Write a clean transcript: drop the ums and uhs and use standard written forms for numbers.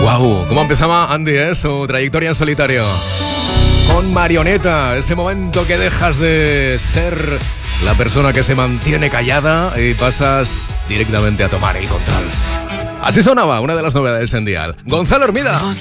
Wow, cómo empezaba Andy, su trayectoria en solitario. Con Marioneta, ese momento que dejas de ser la persona que se mantiene callada y pasas directamente a tomar el control. Así sonaba una de las novedades en Dial. Gonzalo Hermida.